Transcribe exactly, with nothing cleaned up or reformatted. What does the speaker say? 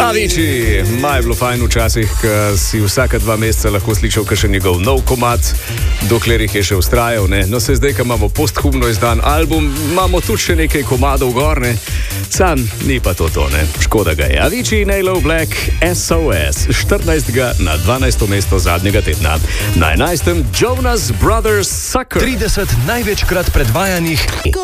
Avicii, maj bilo fajn včasih, ko si vsaka dva meseca lahko slišal kakšen njegov nov komad, dokler jih je še ustrajal. Ne? No, se zdaj, ko imamo posthumno izdan album, imamo tudi še nekaj komadov gorne, sam ni pa to to, ne? Škoda ga je. Avicii, Nailo Black, S O S, štirinajstega na dvanajsto mesto zadnjega tedna. Na enajstem Jonas Brothers Sucker. trideset največkrat predvajanih